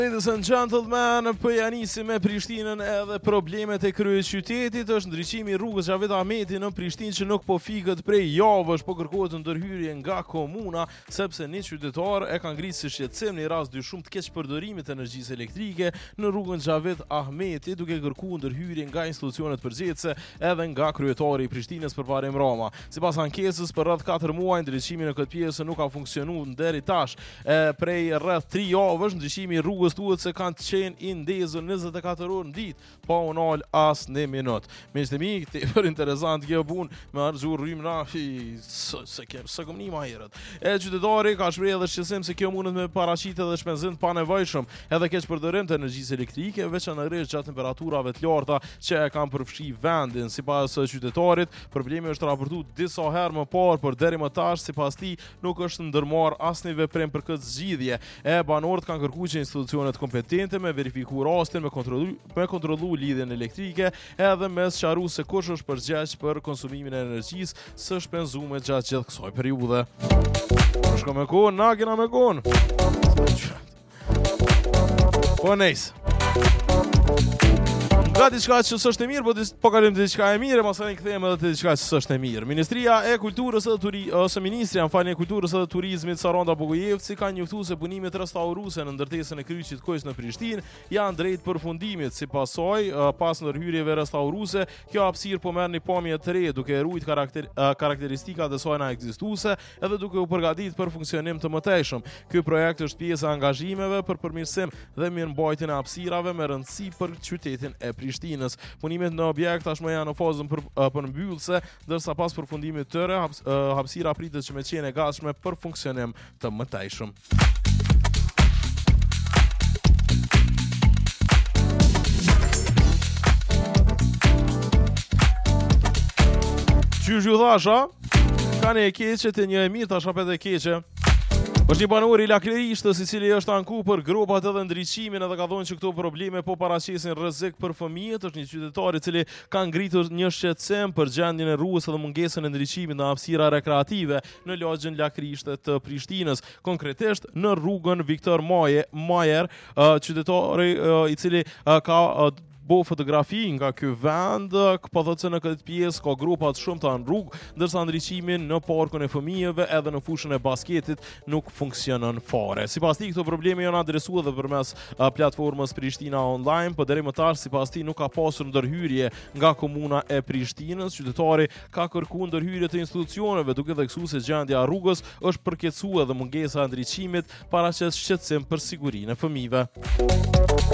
Ladies and gentlemen, po ja nisim me Prishtinën edhe problemet e kryeqytetit. Është ndriçimi i rrugës Xhavet Ahmeti në Prishtinë që nuk po fikët prej javësh, po kërkohet ndërhyrje nga komuna sepse një qytetar e ka ngritur si shqetësim në rast dy shumë të keq përdorimit të energjisë elektrike në rrugën Xhavet Ahmeti, duke kërkuar ndërhyrje nga institucionet përgjithëse edhe nga kryetari i Prishtinës përpara Rama. Sipas ankesës, për rreth 4 muaj ndriçimi në këtë pjesë nuk ka funksionuar deri tash. Prej rreth 3 javësh ndriçimi i rrugës thuhet se kanë qenë i ndezur 24 orë në ditë, pa u nal as në minutë. Miqtë mi, tepër interesant kjo punë, me arxhu rrymna, se kom një ma herët. Qytetari ka shprehur edhe shqetësim se kjo mundet me paraqitë edhe shpenzim të panevojshëm, edhe keq përdorim të energjisë elektrike, veçanërisht gjatë temperaturave të larta që e kanë përfshi vendin. Sipas qytetarit, problemi është raportuar disa herë më parë, por deri më tash sipas tij nuk është ndërmarr asnjë veprim për këtë zgjidhje. Banorët kanë kërkuar që institucionet kompetente me verifikuar rastin, me kontrollu lidhjen elektrike, edhe me sqaruar se kush është përgjegjës për konsumimin e energjisë së shpenzuar gjatë gjithë kësaj periudhe. Shko me kohën, na kena me kohën. Po nejse. Nga diçka që s'është e mirë, po kalim të diçka e mirë, pastaj kthehemi edhe te diçka që s'është e mirë. Ministria e Kulturës ose Ministria e Kulturës edhe Turizmit Saranda Bogojevci ka njoftuar se punimet restauruese në ndërtesën e kryqit Kojës në Prishtinë janë drejt përfundimit. Sipas saj, pas ndërhyrjeve restauruese, kjo hapësirë po merr një pamje të re, duke ruajtur karakteristikat e saj na ekzistuese, edhe duke u përgatitur për funksionim të mëtejshëm. Ky projekt është pjesë e angazhimeve për përmirësim dhe mirëmbajtjen e hapësirave me rëndësi për qytetin e Prishtinës. Punimet në objekt tashmë janë në fazën përmbyllëse, ndërsa pas përfundimit të tyre hapësira pritet që me qenë e gatshme për funksionim të mëtejshëm. Qysh ju thasha, ka një e keqe të një e mirë, tash hapet e keqe. Është një banor i Laklerishtës i cili është anku për gropat edhe ndriçimin, edhe ka thonë që këto probleme po paraqesin rrezik për fëmijët. Është një qytetar i cili ka ngritur një shqetësim për gjendjen e rrugës edhe mungesën e ndriçimit në hapësira rekreative në lagjën Lakrishte të Prishtinës, konkretisht në rrugën Viktor Majer, qytetari i cili ka bo fotografi nga ky vend, po thotë se në këtë pjesë ka grupa të shumta në rrugë, ndërsa ndriçimin në parkun e fëmijëve edhe në fushën e basketit nuk funksionon fare. Sipas tij këto probleme janë adresuar edhe përmes platformës Prishtina Online, por deri më tash sipas tij nuk ka pasur ndërhyrje nga komuna e Prishtinës. Qytetari ka kërkuar ndërhyrje të institucioneve, duke theksuar se gjendja e rrugës është përkeqësuar dhe mungesa e ndriçimit paraqes shqetësim për sigurinë e fëmijëve.